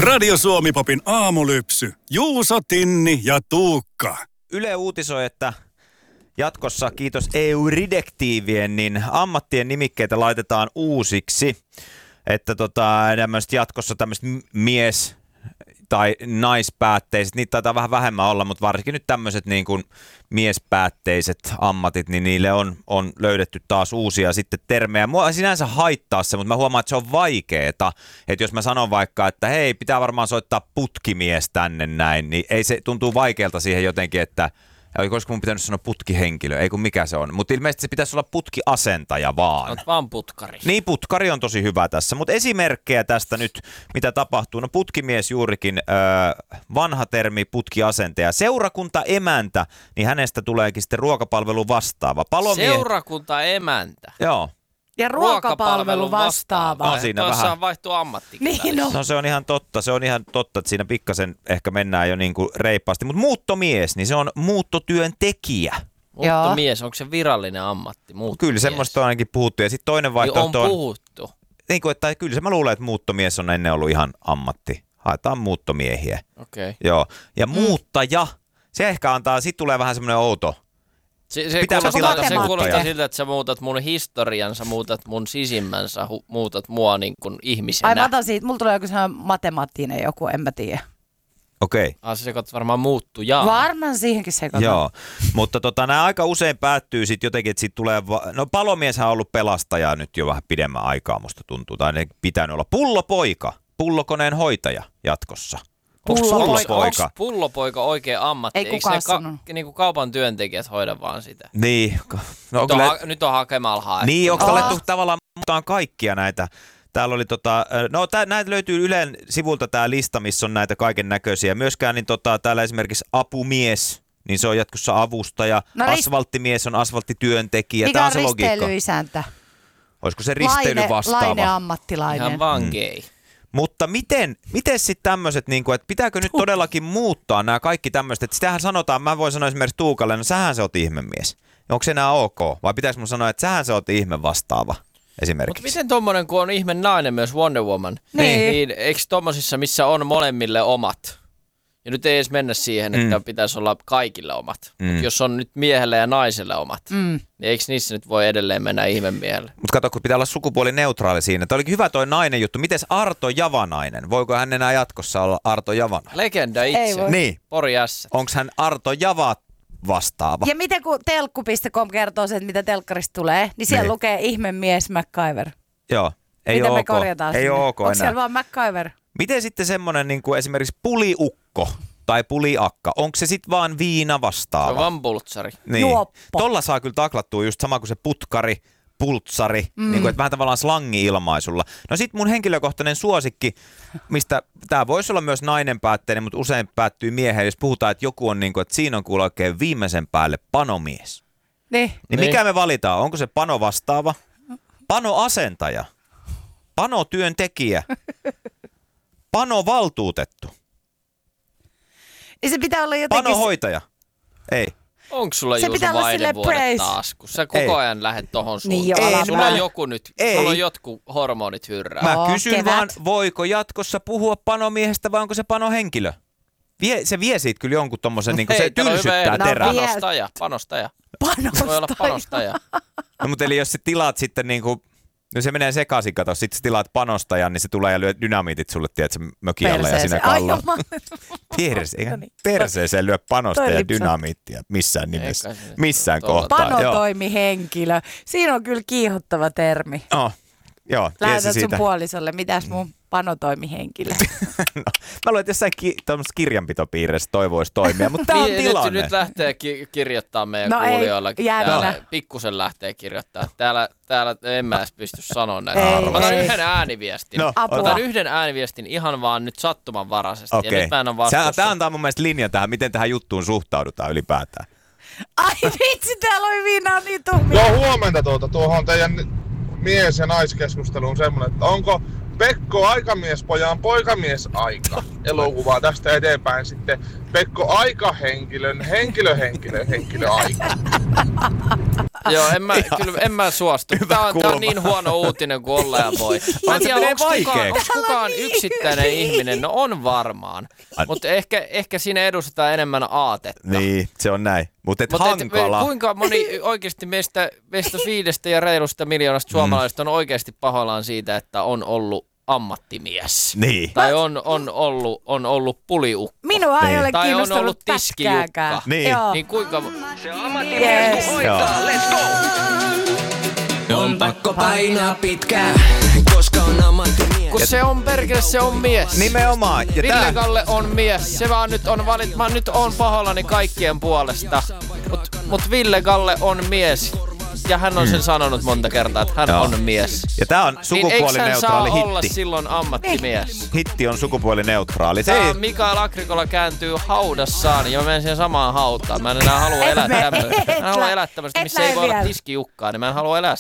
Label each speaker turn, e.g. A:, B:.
A: Radio Suomi-popin aamulypsy. Juuso, Tinni ja Tuukka.
B: Yle uutisoi, että jatkossa, kiitos EU-direktiivien, niin ammattien nimikkeitä laitetaan uusiksi. Että jatkossa tämmöiset mies- tai naispäätteiset, niitä taitaa vähän vähemmän olla, mutta varsinkin nyt tämmöiset niin kuin miespäätteiset ammatit, niin niille on löydetty taas uusia sitten termejä. Mua sinänsä haittaa se, mutta mä huomaan, että se on vaikeeta. Että jos mä sanon vaikka, että hei, pitää varmaan soittaa putkimies tänne näin, niin ei se tuntuu vaikealta siihen jotenkin, että olisiko mun pitänyt sanoa putkihenkilö, ei kun mikä se on. Mutta ilmeisesti se pitäisi olla putkiasentaja vaan.
C: Oot vaan putkari.
B: Niin, putkari on tosi hyvä tässä. Mutta esimerkkejä tästä nyt, mitä tapahtuu. No putkimies juurikin, vanha termi putkiasentaja. Seurakuntaemäntä, niin hänestä tuleekin sitten ruokapalvelu vastaava.
C: Seurakuntaemäntä?
B: Joo.
D: Ja ruokapalvelu vastaava.
B: Siinä
C: tuossa
B: vähän
C: vaihtuu ammatti.
D: Niin
B: no se on ihan totta, että siinä pikkasen ehkä mennään jo niin kuin reippaasti. Mutta muuttomies, niin se on muuttotyöntekijä.
C: Muuttomies, onko se virallinen ammatti?
B: Kyllä semmoista on ainakin puhuttu. Ja sitten toinen vaihtoehto
C: on puhuttu.
B: Niin kuin, että kyllä mä luulen, että muuttomies on ennen ollut ihan ammatti. Haetaan muuttomiehiä.
C: Okei. Okay.
B: Joo. Ja muuttaja, se ehkä antaa, sit tulee vähän semmoinen outo.
C: Se kuulostaa siltä, että sä muutat mun historian, sä muutat mun sisimmän, muutat mua niin kuin ihmisenä.
D: Ai mä otan siitä, mulla tulee joku sellainen matemaattinen joku, en mä tiedä.
B: Okei.
C: Se sekoittaa varmaan muuttujaa.
D: Varmaan siihenkin sekoittaa.
B: Joo, mutta nämä aika usein päättyy sitten jotenkin, että siitä tulee, no palomieshän on ollut pelastaja nyt jo vähän pidemmän aikaa, musta tuntuu, tai ne pitänyt olla pullopoika, pullokoneen hoitaja jatkossa.
C: Onko pullopoika oikea ammatti?
D: Ei kukaan sanonut.
C: Niinku kaupan työntekijät hoida vaan sitä?
B: Niin. No,
C: nyt on hakemalla haettu.
B: Niin, onko alettu tavallaan muuttaan kaikkia näitä? Täällä oli näitä löytyy Ylen sivulta tää lista, missä on näitä kaiken näköisiä. Myöskään niin täällä esimerkiksi apumies, niin se on jatkossa avustaja. No, asfalttimies on asfalttityöntekijä.
D: Mikä on risteilyisäntä?
B: Olisiko se risteily vastaava?
D: Laine ammattilainen.
C: Ihan vaan gay.
B: Mutta miten sitten tämmöiset, niin että pitääkö nyt todellakin muuttaa nämä kaikki tämmöiset, että sitähän sanotaan, mä voin sanoa esimerkiksi Tuukalle, no sähän se oot ihmemies. Onko se enää ok? Vai pitäisikö mun sanoa, että sähän se oot ihme vastaava esimerkiksi?
C: Mutta miten tommonen, kun on ihme nainen myös Wonder Woman, niin eikö tommosissa, missä on molemmille omat? Ja nyt ei edes mennä siihen, että pitäisi olla kaikille omat. Mutta jos on nyt miehelle ja naiselle omat, niin eikö niissä nyt voi edelleen mennä ihmemiehelle?
B: Mutta kato, kun pitää olla sukupuolineutraali siinä. Tämä olikin hyvä toi nainen juttu. Mites Arto Javanainen? Voiko hän enää jatkossa olla Arto Javanainen?
C: Legenda itse.
B: Niin.
C: Pori S.
B: Onko hän Arto Java vastaava?
D: Ja miten kun telkku.com kertoo sen, että mitä telkkarista tulee, niin siellä lukee ihmemies MacGyver.
B: Joo. Ei
D: miten
B: ole
D: me korjataan
B: ei
D: sinne?
B: ole ok enää.
D: Onko siellä vaan MacGyver?
B: Miten sitten semmoinen niin kuin esimerkiksi puliukko tai puliakka, onko se sitten vaan viina vastaava?
C: Se on vaan pultsari.
B: Niin.
D: Juoppo.
B: Tolla saa kyllä taklattua just sama kuin se putkari, pultsari, niin kuin, että vähän tavallaan slangi-ilmaisulla. No sit mun henkilökohtainen suosikki, mistä tää voisi olla myös nainen päätteinen, mutta usein päättyy mieheen, jos puhutaan, että joku on niin kuin, että siinä on kuulla oikein viimeisen päälle panomies.
D: Niin.
B: Mikä me valitaan? Onko se pano vastaava? Panoasentaja? Panotyöntekijä? Panovaltuutettu?
D: Ja se pitää olla jotenkin...
B: Panohoitaja? Ei.
C: Onko sulla
D: se
C: Juuso Vainevuodet taas, kun sä koko ajan lähdet tohon suuntaan?
D: Niin
C: sulla on joku nyt, sulla on jotkut hormonit hyrrää.
B: Mä kysyn vaan, voiko jatkossa puhua panomiehestä vai onko se panohenkilö? Se vie siitä kyllä jonkun tommosen, niin se tylsyttää terää.
C: Panostaja.
D: Voi
C: olla panostaja.
B: No mutta eli jos sä tilaat sitten niinku, no se menee sekaisin, kato, sit sä tilaat panostajan, niin se tulee ja lyö dynamiitit sulle, tiedätkö, mökin alle ja siinä kallon. Perseeseen lyö panostaja dynamiittia missään nimessä, missään kohtaa.
D: Panotoimihenkilö. Siinä on kyllä kiihottava termi.
B: Joo,
D: lähetät sun puolisolle, mitäs mun panotoimihenkilö?
B: No, mä luulen, että jossain kirjanpitopiirissä toi voisi toimia, mutta tää on tilanne.
C: Nyt lähtee kirjoittaa meidän kuulijoillakin. Pikkusen lähtee kirjoittaa. Täällä en mä edes pysty sanoa näitä. Mä otan yhden ääniviestin.
B: No,
C: otan yhden ääniviestin ihan vaan nyt sattumanvaraisesti.
B: Okay.
C: Ja nyt mä en ole vastuussa.
B: Tää antaa mun mielestä linja tähän, miten tähän juttuun suhtaudutaan ylipäätään.
D: Ai vitsi, täällä oli viinaa niin tuhmia.
E: Joo, huomenta tuohon teidän mies- ja naiskeskusteluun semmoinen, että onko Pekko Aikamiespojan poikamiesaika elokuvaa tästä eteenpäin sitten Pekko Aikahenkilön henkilöaika.
C: Joo, en mä suostu. Tää on niin huono uutinen kuin olla ja voi. Mä en tiedä, onko kukaan yksittäinen ihminen? No on varmaan. Mutta ehkä siinä edustetaan enemmän aatetta.
B: Niin, se on näin. Mutta hankala.
C: Kuinka moni oikeasti meistä 5 ja reilusta miljoonasta suomalaisista on oikeasti pahoillaan siitä, että on ollut ammattimies.
B: Niin.
C: Tai on ollut puliukko.
D: Minua ei ole
C: tai on ollut
D: kiinnostanut pätkääkään.
B: Niin.
C: Niin kuinka...
F: Se ammattimies kun hoitaa, let's go! On pakko painaa pitkään, koska on ammattimies.
C: Kun se on perkele, se on mies.
B: Nimenomaan. Ja
C: Ville Kalle on mies. Se vaan nyt on mä nyt on pahoillani kaikkien puolesta. Mut Ville Kalle on mies. Ja hän on sen sanonut monta kertaa, että hän on mies.
B: Ja tää on sukupuolineutraali
C: hitti. Eikö olla
B: hitti.
C: silloin ammattimies?
B: Hitti on sukupuolineutraali.
C: Tää on Mikael Agrikola kääntyy haudassaan ja mä menen siihen samaan hautaan. Mä en enää halua elää tämmöistä. Mä en halua elää tämmöistä, missä ei voi olla tiskijukkaa, niin mä en halua elää